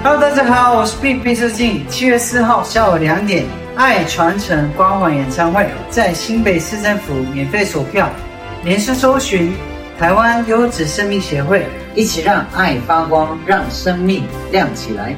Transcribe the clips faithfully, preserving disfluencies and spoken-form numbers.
Hello， 大家好，我是 Big 毕设计。七月四号下午两点，爱传承光环演唱会在新北市政府免费索票，连续搜寻台湾优质生命协会，一起让爱发光，让生命亮起来。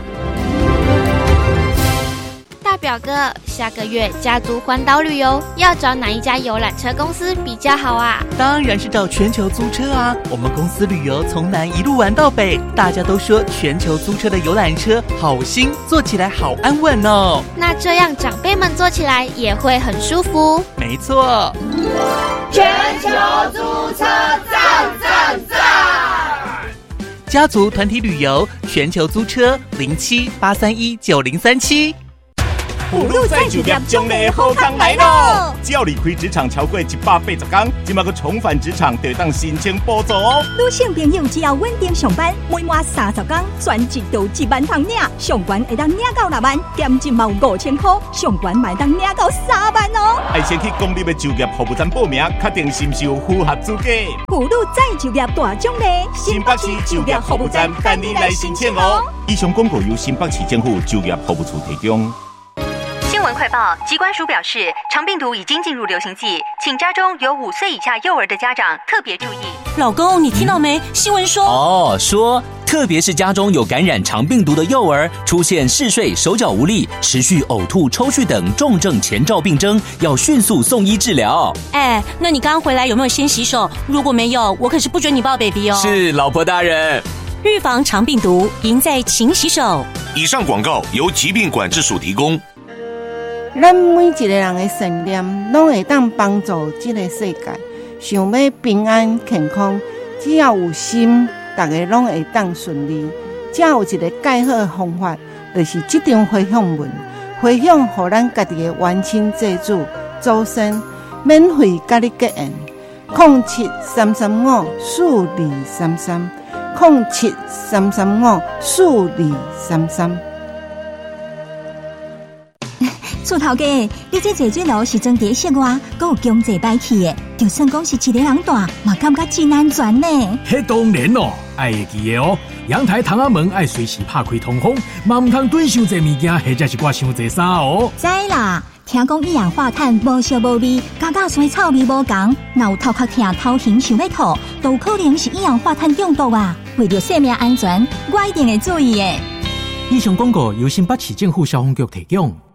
大表哥，下个月家族环岛旅游要找哪一家游览车公司比较好啊？ 当然是找全球租车啊！我们公司旅游从南一路玩到北，大家都说全球租车的游览车好新，坐起来好安稳哦。 那这样长辈们坐起来也会很舒服。 没错， 全球租车赞赞赞！ 家族团体旅游，全球租车零七八三一九零三七。 普路再就业奖励好康来咯！只要离开职场超过一百八十天，即马个重返职场就当申请补助哦。 女性朋友只要稳定上班，每满三十天，全职都一万通领，上悬会当领到六万，减一毛五千块，上悬买当领到三万哦。 要先去公立的就业服务站报名，确定是不是有符合资格。 普路再就业大奖励， 新北市就业服务站等你来申请哦。以上广告由新北市政府就业服务处提供。 新闻快报，疾管署表示，肠病毒已经进入流行季，请家中有五岁以下幼儿的家长特别注意。 老公，你听到没？新闻说哦，说特别是家中有感染肠病毒的幼儿，出现嗜睡、手脚无力、持续呕吐、抽搐等重症前兆病征，要迅速送医治疗。 哎，那你刚刚回来有没有先洗手？如果没有，我可是不准你抱 baby 哦。 是，老婆大人。 预防肠病毒，赢在勤洗手。 以上广告由疾病管制署提供。 咱每一个人的信念，拢会当帮助这个世界。想要平安健康，只要有心，大家拢会当顺利。只有一个介好的方法，就是这张回向文，回向予咱家己的冤亲债主、祖先，免费甲你结缘。零七三三五四二三三，零七三三五四二三三。 厝头家，你这坐水路是装伫室外，阁有经济歹去的，就算讲是一个人住，嘛感觉真安全呢。 迄当然咯，爱会记的哦。阳台窗仔门爱随时拍开通风，嘛唔通囤伤济物件，或者是挂伤济衫哦。 知啦，听讲一氧化碳无烧无味，甲甲酸臭味无共，若有头壳痛、头晕想要吐，都可能是一氧化碳中毒啊！为着生命安全，我一定会注意的。 以上广告由新北市政府消防局提供。